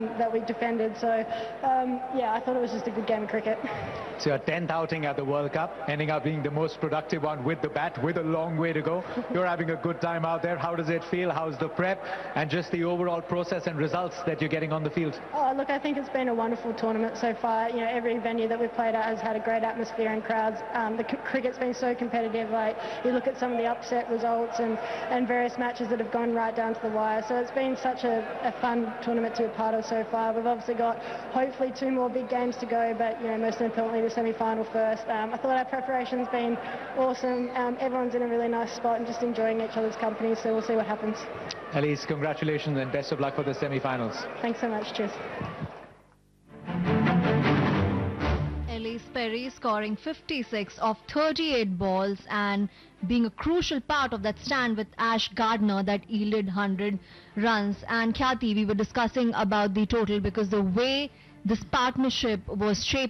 that we defended. So, yeah, I thought it was just a good game of cricket. So your 10th outing at the World Cup, ending up being the most productive one with the bat, with a long way to go. You're having a good time out there. How does it feel? How's the prep and just the overall process and results that you're getting on the field? Oh, look, I think it's been a wonderful tournament so far. You know, every venue that we've played at has had a great atmosphere and crowds. The cricket's been so competitive. Like, you look at some of the upset results and various matches that have gone right down to the wire. So it's been such a fun tournament to be a part of so far. We've obviously got hopefully 2 more big games to go, but, you know, most importantly the semi-final first. I thought our preparation's been awesome. Everyone's in a really nice spot and just enjoying each other's company, so we'll see what happens. Elise, congratulations and best of luck for the semi-finals. Thanks so much. Cheers. Elise Perry scoring 56 of 38 balls and being a crucial part of that stand with Ash Gardner that yielded 100 runs. And Khyati, we were discussing about the total because the way this partnership was shaped